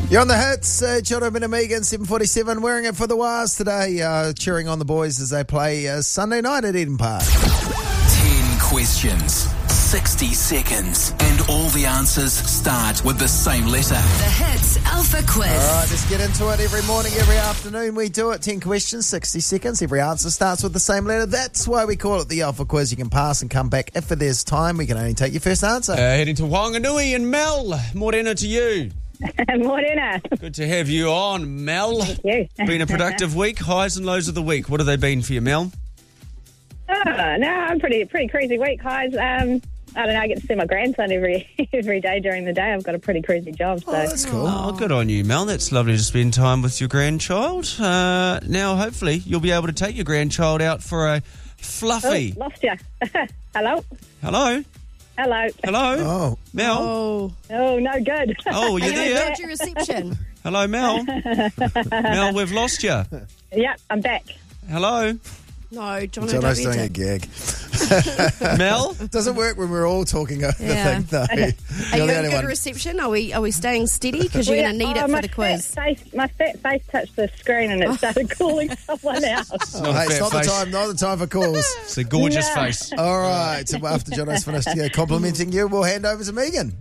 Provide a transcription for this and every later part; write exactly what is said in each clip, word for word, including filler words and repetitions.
You're on the hits, uh, John O'Brien and Megan, seven forty-seven, wearing it for the Waz today, uh, cheering on the boys as they play uh, Sunday night at Eden Park. Ten questions, sixty seconds, and all the answers start with the same letter. The Hits Alpha Quiz. All right, let's get into it. Every morning, every afternoon, we do it. ten questions, sixty seconds. Every answer starts with the same letter. That's why we call it the Alpha Quiz. You can pass and come back. If there's time, we can only take your first answer. Uh, heading to Whanganui and Mel. Morena to you. Morena. Good to have you on, Mel. Thank you. Been a productive week. Highs and lows of the week. What have they been for you, Mel? Oh, no, I'm pretty pretty crazy week, guys. Um, I don't know, I get to see my grandson every every day during the day. I've got a pretty crazy job. So. Oh, that's cool. Oh, good on you, Mel. That's lovely to spend time with your grandchild. Uh, now, hopefully, you'll be able to take your grandchild out for a fluffy. Oh, lost you. Hello? Hello? Hello. Hello? Oh. Mel? Oh, Oh, no good. Oh, you're there? dodgy reception. Hello, Mel? Mel, we've lost you. Yep, I'm back. Hello? No, John, Jono's don't doing a be gig. Mel? Doesn't work when we're all talking over Yeah. the thing, though. Are You're you the in only good one. reception? Are we are we staying steady? Because you're Yeah, going to need oh, it my for the quiz. Fat face, my fat face touched the screen and it started calling someone else. Oh, Not a hey, it's fat not the face. time, not the time for calls. It's a gorgeous Yeah. face. All right, so after Jono's finished uh, complimenting you, we'll hand over to Megan.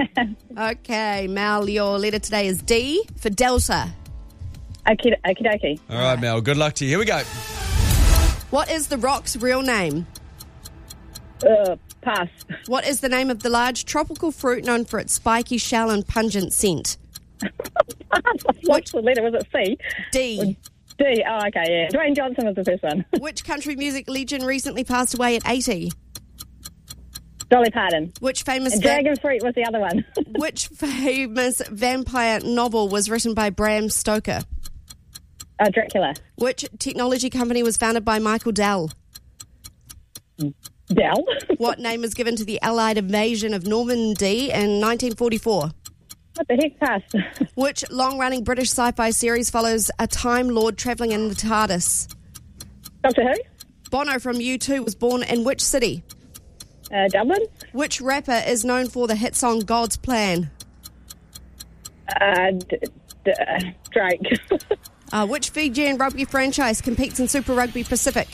Okay, Mel, your letter today is D for Delta. Okie dokie. All right, Mel, good luck to you. Here we go. What is The Rock's real name? Uh, pass. What is the name of the large tropical fruit known for its spiky shell and pungent scent? What's the letter? Was it C? D. D. Oh, okay, yeah. Dwayne Johnson was the first one. Which country music legend recently passed away at eighty? Dolly Parton. Which famous And va- Dragon Fruit was the other one. which famous vampire novel was written by Bram Stoker? uh, Dracula. Which technology company was founded by Michael Dell? Dell. What name was given to the Allied invasion of Normandy in nineteen forty-four? What the heck, pass? Which long-running British sci-fi series follows a Time Lord travelling in the TARDIS? Doctor Who? Bono from U two was born in which city? Uh, Dublin? Which rapper is known for the hit song God's Plan? Uh, d- d- uh, Drake. Uh, which Fijian rugby franchise competes in Super Rugby Pacific?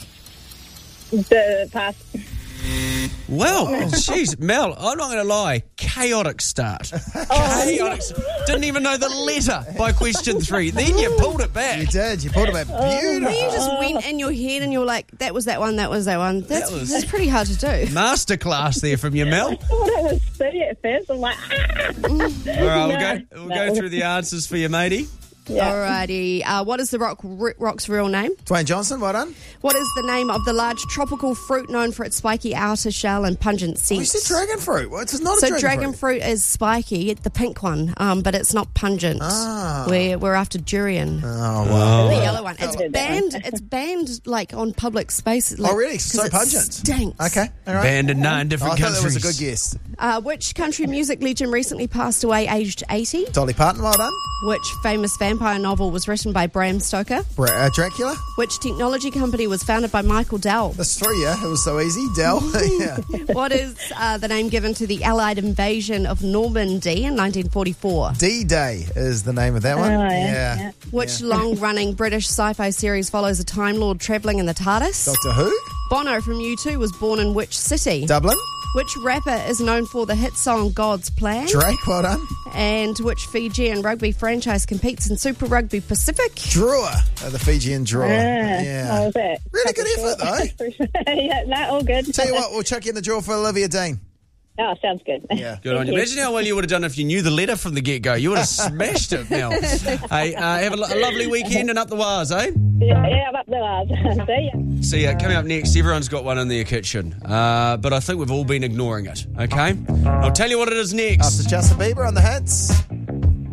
the pass. Well, jeez, Mel, I'm not going to lie. Chaotic start. Chaotic. Didn't even know the letter by question three. Then you pulled it You back. did. You pulled it back beautiful. You just went in your head and you're like, that was that one, that was that one. That's, That was- that's pretty hard to do. Masterclass there from you, Mel. I thought it was C at first. I'm like, ah! All right, we'll go, we'll No. go through the answers for you, matey. Yeah. Alrighty. Uh, what is the rock rock's real name? Dwayne Johnson, well done. What is the name of the large tropical fruit known for its spiky outer shell and pungent scent? Oh, you said dragon fruit. Well, it's not So a dragon, dragon fruit. fruit is spiky, the pink one, um, but it's not pungent. Ah. We're, we're after durian. Oh, wow. The yellow one. It's Oh. banned. It's banned like on public spaces. Like, Oh, really? 'cause So it pungent. Stinks. Okay, all right. Banned in nine Oh, different I thought that countries. was a good guess. Uh, which country music legend recently passed away aged eighty? Dolly Parton, well done. Which famous vampire novel was written by Bram Stoker? Bra- uh, Dracula. Which technology company was founded by Michael Dell? That's three, yeah. It was so easy. Dell. yeah. What is uh, the name given to the Allied invasion of Normandy in nineteen forty-four? D-Day is the name of that one. Oh, yeah, yeah. Which long-running British sci-fi series follows a Time Lord travelling in the TARDIS? Doctor Who. Bono from U two was born in which city? Dublin. Which rapper is known for the hit song God's Plan? Drake, well done. And which Fijian rugby franchise competes in Super Rugby Pacific? Drawer. Uh, the Fijian drawer. Yeah. yeah. How was that? Really good effort, though. yeah, no, all good. Tell you what, we'll chuck you in the drawer for Olivia Dean. Oh, sounds good. Yeah. Good on you. Imagine how well you would have done if you knew the letter from the get-go. You would have smashed it, Mel. Hey, uh, have a, lo- a lovely weekend and up the wires, eh? Yeah, yeah, I'm up the last. See ya. See ya. Coming up next, everyone's got one in their kitchen. Uh, but I think we've all been ignoring it, okay? I'll tell you what it is next. After Justin Bieber on the hits.